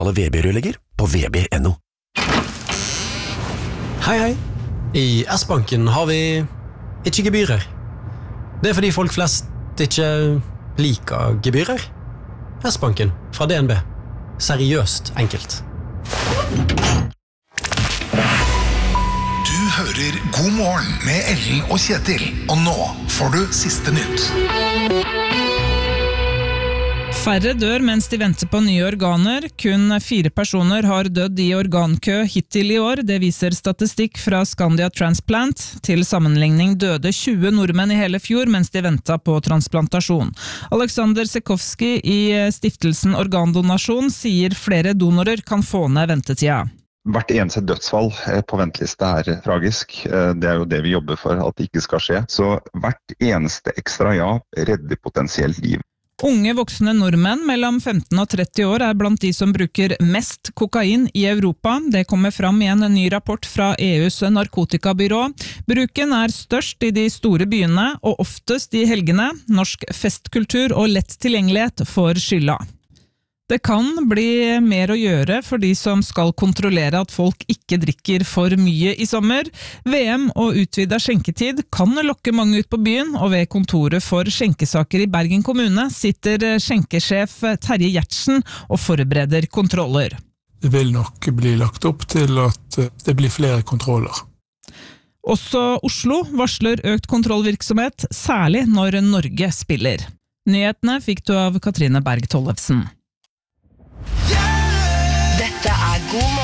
Alle VB-rørlegger på VB.no. Hei. I S-banken har vi ikke gebyrer. Det fordi folk flest ikke liker gebyrer. S-banken fra DNB. Seriøst enkelt. Du hører God morgen med Ellen og Kjetil, og nå får du siste nytt. Færre dør mens de venter på nye organer. Kun 4 personer har dødd i organkø hittil i år. Det viser statistikk fra Scandia Transplant. Til sammenligning døde 20 nordmenn i hele fjor mens de ventet på transplantasjon. Alexander Sekowski i stiftelsen Organdonasjon sier flere donorer kan få ned ventetida. Hvert eneste dødsfall på venteliste tragisk. Det jo det vi jobber for at det ikke skal skje. Så hvert eneste ekstra ja redder potensielt liv. Unge voksne nordmenn mellom 15 og 30 år blant de som bruker mest kokain i Europa. Det kommer fram i en ny rapport fra EUs narkotikabyrå. Bruken størst i de store byene og oftest i helgene. Norsk festkultur og lett tilgjengelighet får skylda. Det kan bli mer å gjøre for de som skal kontrollere at folk ikke drikker for mye i sommer. VM og utvidet skjenketid kan lokke mange ut på byen, og ved kontoret for skjenkesaker i Bergen kommune sitter skjenkesjef Terje Gjertsen og forbereder kontroller. Det vil nok bli lagt opp til at det blir flere kontroller. Også Oslo varsler økt kontrollvirksomhet, særlig når Norge spiller. Nyhetene fikk du av Katrine Berg Tollefsen. Dette God morgen.